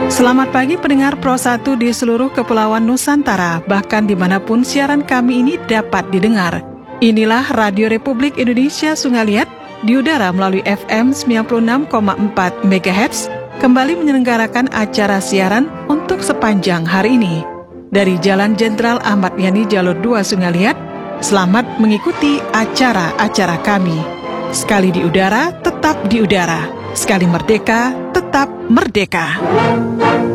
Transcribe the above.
Selamat pagi pendengar Pro 1 di seluruh kepulauan Nusantara, bahkan dimanapun siaran kami ini dapat didengar. Inilah Radio Republik Indonesia Sungaliat di udara melalui FM 96,4 MHz kembali menyelenggarakan acara siaran untuk sepanjang hari ini. Dari Jalan Jenderal Ahmad Yani Jalur 2 Sungaliat, selamat mengikuti acara-acara kami. Sekali di udara, tetap di udara. Sekali merdeka, tetap merdeka.